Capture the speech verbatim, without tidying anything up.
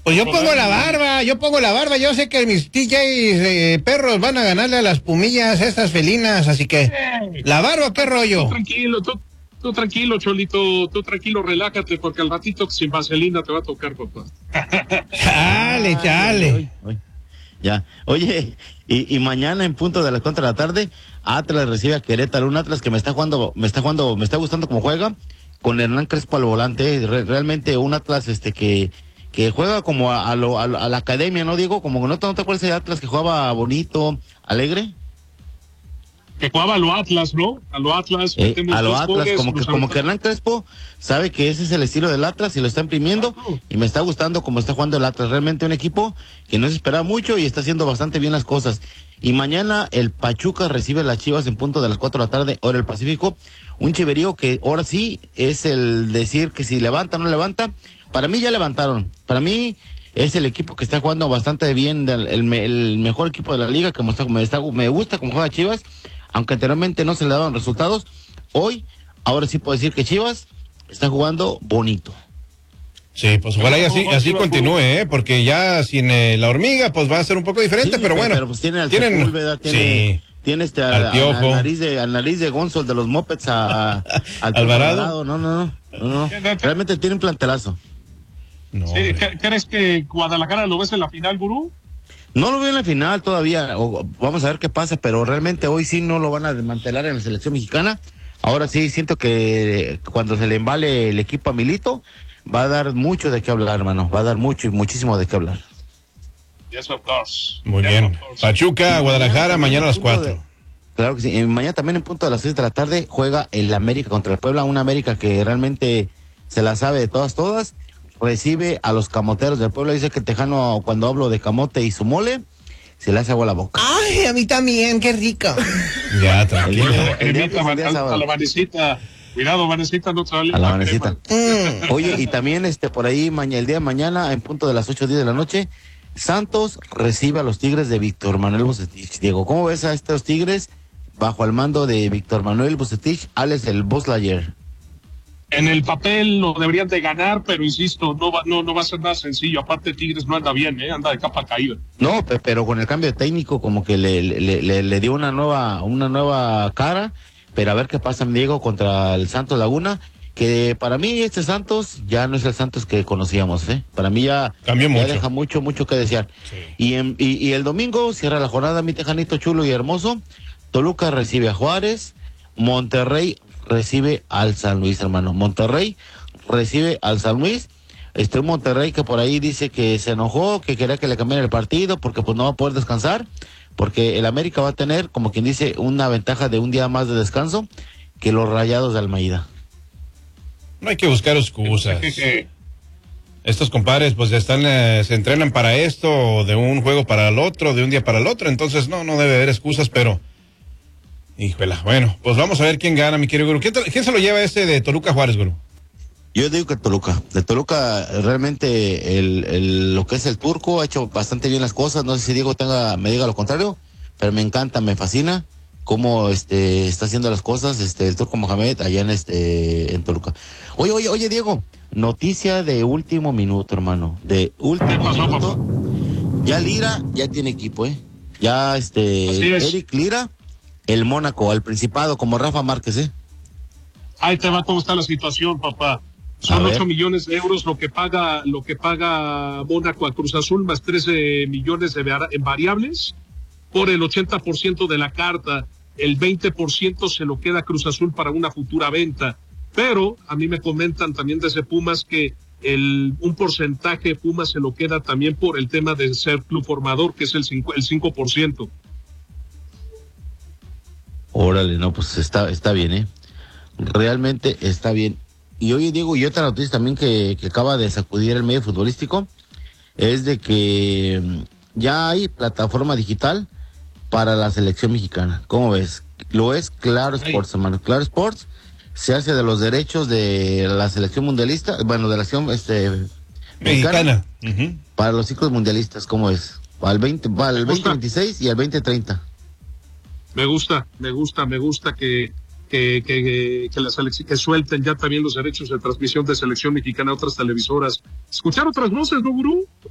Pues yo pongo la barba, yo pongo la barba, yo sé que mis T Js eh, perros van a ganarle a las pumillas, estas felinas, así que la barba, ¿qué rollo? Tú tranquilo, tú, tú tranquilo, Cholito, tú tranquilo, relájate, porque al ratito sin vaselina te va a tocar, papá. Chale, chale. Ya, oye, y, y mañana en punto de las cuatro de la tarde, Atlas recibe a Querétaro, un Atlas que me está jugando, me está jugando, me está gustando cómo juega, con Hernán Crespo al volante, re, realmente un Atlas este que que juega como a, a, lo, a, a la academia, ¿no, Diego? Como no, no te acuerdas de Atlas que jugaba bonito, alegre. Que jugaba a lo Atlas, ¿no? A lo Atlas. Eh, a lo Atlas, goles, como que como que Hernán Crespo sabe que ese es el estilo del Atlas y lo está imprimiendo, claro. Y me está gustando como está jugando el Atlas. Realmente un equipo que no se espera mucho y está haciendo bastante bien las cosas. Y mañana el Pachuca recibe a las Chivas en punto de las cuatro de la tarde, hora del Pacífico. Un chiverío que ahora sí es el decir que si levanta o no levanta. Para mí ya levantaron. Para mí es el equipo que está jugando bastante bien, el, el, el mejor equipo de la liga, que me, está, me, está, me gusta cómo juega Chivas, aunque anteriormente no se le daban resultados. Hoy, ahora sí puedo decir que Chivas está jugando bonito. Sí, pues ojalá y así, así continúe, ¿eh? Porque ya sin eh, la hormiga, pues va a ser un poco diferente, sí, pero bueno. Pero pues tiene al tienen, Sepúlveda, tiene, sí, tiene este a, a, a, nariz de, a nariz de Gonzalo de los Mopeds a, a, al Alvarado. Alvarado. No, no, no, no, no. Realmente tiene un plantelazo. No, sí, ¿crees que Guadalajara lo ves en la final, Gurú? No lo veo en la final todavía, o, vamos a ver qué pasa, pero realmente hoy sí no lo van a desmantelar en la selección mexicana. Ahora sí siento que cuando se le embale el equipo a Milito, va a dar mucho de qué hablar, hermano, va a dar mucho y muchísimo de qué hablar. Yes, of course. Muy yes, bien. Pachuca, Guadalajara, mañana a las cuatro. De, claro que sí, y mañana también en punto de las seis de la tarde juega el América contra el Puebla, una América que realmente se la sabe de todas, todas. Recibe a los camoteros del pueblo. Dice que el tejano, cuando hablo de camote y su mole, se le hace agua a la boca. Ay, a mí también, qué rico. Ya, tranquilo. El día, el día, el día a, a la Vanesita. Cuidado, Vanesita, no sale. A la Vanesita. Mm. Oye, y también este por ahí, mañana, el día de mañana, en punto de las ocho o diez de la noche, Santos recibe a los Tigres de Víctor Manuel Bucetich. Diego, ¿cómo ves a estos Tigres bajo el mando de Víctor Manuel Bucetich, Alex el Boslayer? En el papel lo deberían de ganar, pero insisto, no va, no, no va a ser nada sencillo. Aparte, Tigres no anda bien, ¿eh? Anda de capa caída. No, pero con el cambio de técnico como que le, le, le, le dio una nueva, una nueva cara, pero a ver qué pasa, Diego, contra el Santos Laguna, que para mí este Santos ya no es el Santos que conocíamos, ¿eh? Para mí ya, Cambió ya mucho. deja mucho, mucho que desear. Sí. Y, en, y, y el domingo cierra la jornada, mi tejanito chulo y hermoso. Toluca recibe a Juárez, Monterrey recibe al San Luis, hermano. Monterrey recibe al San Luis. Este un Monterrey que por ahí dice que se enojó, que quería que le cambiara el partido porque pues no va a poder descansar, porque el América va a tener, como quien dice, una ventaja de un día más de descanso que los Rayados de Almeida. No hay que buscar excusas. Estos compadres pues están, eh, se entrenan para esto, de un juego para el otro, de un día para el otro, entonces no, no debe haber excusas, pero híjole, bueno, pues vamos a ver quién gana, mi querido Guru. ¿Quién, ¿Quién se lo lleva ese de Toluca Juárez, Guru? Yo digo que Toluca. De Toluca, realmente, el, el, lo que es el turco ha hecho bastante bien las cosas. No sé si Diego tenga, me diga lo contrario, pero me encanta, me fascina cómo este, está haciendo las cosas este, el turco Mohamed allá en, este, en Toluca. Oye, oye, oye, Diego, noticia de último minuto, hermano. De último minuto. Ya Lira ya tiene equipo, ¿eh? Ya este, Eric Lira. El Mónaco, al Principado, como Rafa Márquez, ¿eh? Ahí te va cómo está la situación, papá. Son ocho millones de euros lo que paga lo que paga Mónaco a Cruz Azul, más trece millones de en variables, por el ochenta por ciento de la carta. El veinte por ciento se lo queda Cruz Azul para una futura venta. Pero a mí me comentan también desde Pumas que el un porcentaje Pumas se lo queda también por el tema de ser club formador, que es el cinco, el cinco por ciento. Órale, no, pues está, está bien, ¿eh? Realmente está bien. Y oye, Diego, y otra noticia también que, que acaba de sacudir el medio futbolístico, es de que ya hay plataforma digital para la selección mexicana. ¿Cómo ves? Lo es Claro Sports, hermano. Claro Sports se hace de los derechos de la selección mundialista, bueno, de la selección este, mexicana, mexicana uh-huh. para los ciclos mundialistas. ¿Cómo es? Para el veinte, para el veinte veintiséis y el veinte treinta. Me gusta, me gusta, me gusta que que que que, la selec- que suelten ya también los derechos de transmisión de selección mexicana a otras televisoras. Escuchar otras voces, ¿no, Gurú?